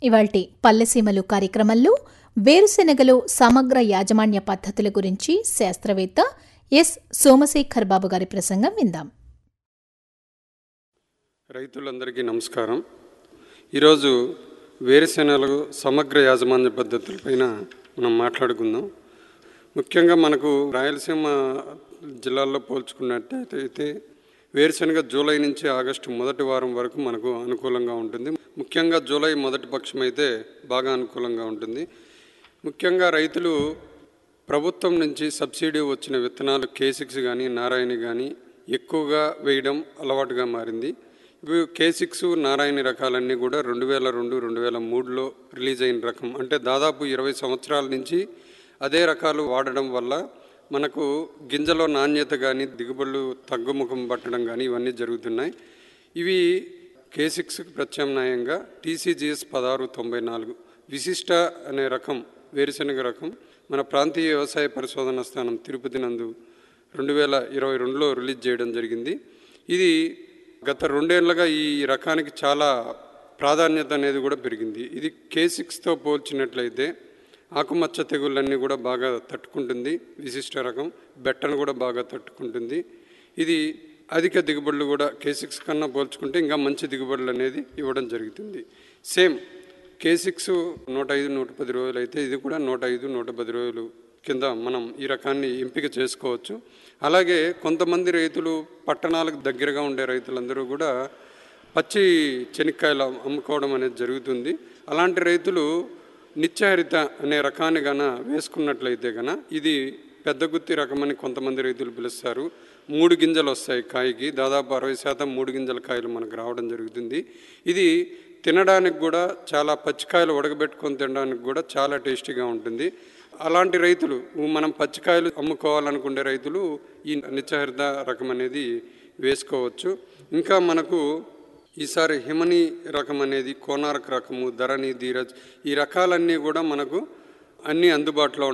ఇవాల్టి పల్లెసీమలు కార్యక్రమంలో వేరుశెనగలో సమగ్ర యాజమాన్య పద్ధతుల గురించి శాస్త్రవేత్త ఎస్ సోమశేఖర్ బాబు గారి ప్రసంగం విందాం. రైతులందరికీ నమస్కారం. ఈరోజు వేరుశెనగలు సమగ్ర యాజమాన్య పద్ధతులపైన మనం మాట్లాడుకుందాం. ముఖ్యంగా మనకు రాయలసీమ జిల్లాల్లో పోల్చుకున్నట్టయితే వేరుశెనగ జూలై నుంచి ఆగస్టు మొదటి వారం వరకు మనకు అనుకూలంగా ఉంటుంది. ముఖ్యంగా జూలై మొదటి పక్షం అయితే బాగా అనుకూలంగా ఉంటుంది. ముఖ్యంగా రైతులు ప్రభుత్వం నుంచి సబ్సిడీ వచ్చిన విత్తనాలు K6 కానీ నారాయణి కానీ ఎక్కువగా వేయడం అలవాటుగా మారింది. ఇవి K6 నారాయణి రకాలన్నీ కూడా 2002-2003లో రిలీజ్ అయిన రకం. అంటే దాదాపు 20 సంవత్సరాల నుంచి అదే రకాలు వాడడం వల్ల మనకు గింజలో నాణ్యత కానీ దిగుబడులు తగ్గుముఖం పట్టడం కానీ ఇవన్నీ జరుగుతున్నాయి. ఇవి K6కి ప్రత్యామ్నాయంగా TCGS 1694 విశిష్ట అనే రకం వేరుశెనగ రకం మన ప్రాంతీయ వ్యవసాయ పరిశోధన స్థానం తిరుపతి నందు 2022లో రిలీజ్ చేయడం జరిగింది. ఇది గత 2 ఏళ్లుగా ఈ రకానికి చాలా ప్రాధాన్యత అనేది కూడా పెరిగింది. ఇది K6తో పోల్చినట్లయితే ఆకుమచ్చ తెగుళ్ళన్నీ కూడా బాగా తట్టుకుంటుంది. విశిష్ట రకం బెట్టను కూడా బాగా తట్టుకుంటుంది. ఇది అధిక దిగుబడులు కూడా K6 కన్నా పోల్చుకుంటే ఇంకా మంచి దిగుబడులు అనేది ఇవ్వడం జరుగుతుంది. సేమ్ K6 105-110 రోజులు అయితే ఇది కూడా 105-110 రోజులు కింద మనం ఈ రకాన్ని ఎంపిక చేసుకోవచ్చు. అలాగే కొంతమంది రైతులు పట్టణాలకు దగ్గరగా ఉండే రైతులందరూ కూడా పచ్చి చెనిక్కాయలు అమ్ముకోవడం అనేది జరుగుతుంది. అలాంటి రైతులు నిత్యహరిత అనే రకాన్ని గన వేసుకున్నట్లయితే గన ఇది పెద్ద గుత్తి రకమని కొంతమంది రైతులు పిలుస్తారు. 3 గింజలు వస్తాయి కాయకి. దాదాపు 60% 3 గింజల కాయలు మనకు రావడం జరుగుతుంది. ఇది తినడానికి కూడా చాలా పచ్చికాయలు ఉడకబెట్టుకొని తినడానికి కూడా చాలా టేస్టీగా ఉంటుంది. అలాంటి రైతులు మనం పచ్చికాయలు అమ్ముకోవాలనుకునే రైతులు ఈ నిత్యహరిత రకం అనేది వేసుకోవచ్చు. ఇంకా మనకు ఈసారి హిమని రకం అనేది కోనార్క్ రకము, ధరణి, ధీరజ్ ఈ రకాలన్నీ కూడా మనకు అన్నీ అందుబాటులో